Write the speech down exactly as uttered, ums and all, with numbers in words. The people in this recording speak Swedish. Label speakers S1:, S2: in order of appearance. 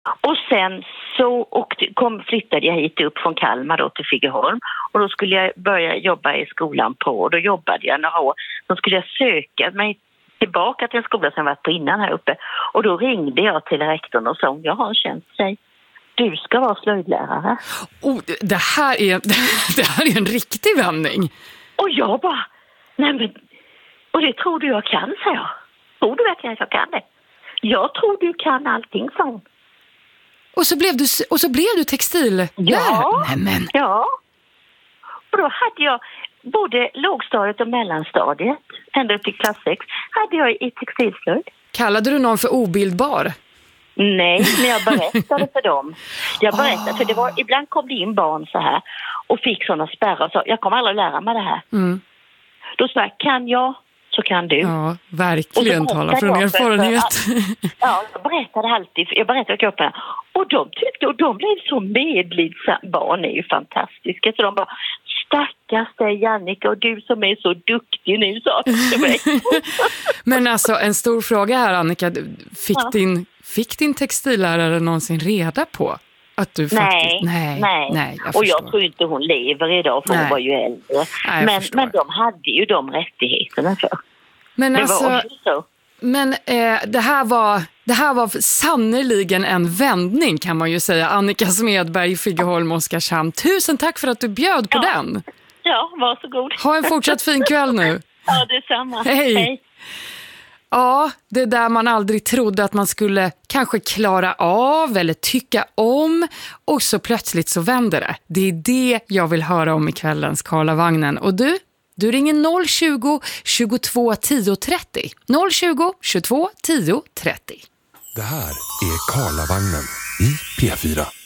S1: Och sen så åkte, kom, flyttade jag hit upp från Kalmar då till Figeholm. Och då skulle jag börja jobba i skolan på. Och då jobbade jag några år. Då skulle jag söka mig tillbaka till en skola som jag varit på innan här uppe. Och då ringde jag till rektorn och sa, jag har en tjänst sig. Du ska vara slöjdlärare.
S2: Oh, det, här är, det här är en riktig vändning.
S1: Och jag bara, nej men, och det tror du jag kan, sa jag. Tror du verkligen att jag kan det? Jag tror du kan allting, sa hon.
S2: Och så blev du, och så blev du textil.
S1: Ja,
S2: Nämen.
S1: ja. Och då hade jag både lågstadiet och mellanstadiet, ända upp till klass sex, hade jag i textilslöjd.
S2: Kallade du någon för obildbar?
S1: Nej, men jag berättade för dem. Jag berättade, oh. för det var, ibland kom det in barn så här och fick sådana spärrar och sa, jag kommer aldrig lära mig det här.
S2: Mm.
S1: Då sa jag, kan jag så kan du.
S2: Ja, verkligen tala från erfarenhet.
S1: För, ja, jag berättade alltid, jag berättade för grupperna. Och de tyckte, och de blev så medlidsamma. Barn är ju fantastiska. Så de bara, stackars dig Jannica, och du som är så duktig nu, sa till mig.
S2: Men alltså, en stor fråga här, Annika. Fick,
S1: ja. din,
S2: fick din textillärare någonsin reda på att du
S1: nej,
S2: faktiskt... Nej,
S1: nej.
S2: nej jag
S1: och jag
S2: förstår.
S1: tror inte hon lever idag, för nej. Hon var ju äldre.
S2: Nej,
S1: men, men de hade ju de rättigheterna för.
S2: Men
S1: det
S2: alltså...
S1: var så.
S2: Men eh, det här var det här var sannoliken en vändning, kan man ju säga. Annika Smedberg, Figeholm, Oskarshamn. Tusen tack för att du bjöd på
S1: ja.
S2: den.
S1: Ja, varsågod.
S2: Ha en fortsatt fin kväll nu.
S1: Ja, detsamma.
S2: Hej.
S1: Hej.
S2: Ja, det där man aldrig trodde att man skulle kanske klara av eller tycka om, och så plötsligt så vänder det. Det är det jag vill höra om i kvällens Karlavagnen. Och du? Du ringer noll tjugo, tjugotvå, tio, trettio. noll tjugo, tjugotvå, tio, trettio.
S3: Det här är Karlavagnen i P fyra.